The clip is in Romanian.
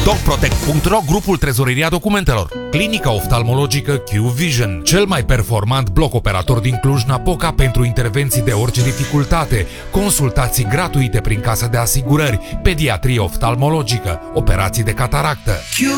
DocProtect.ro, grupul Trezoreria Documentelor. Clinica oftalmologică Q-Vision, cel mai performant bloc operator din Cluj-Napoca pentru intervenții de orice dificultate, consultații gratuite prin casă de asigurări, pediatrie oftalmologică, operații de cataractă.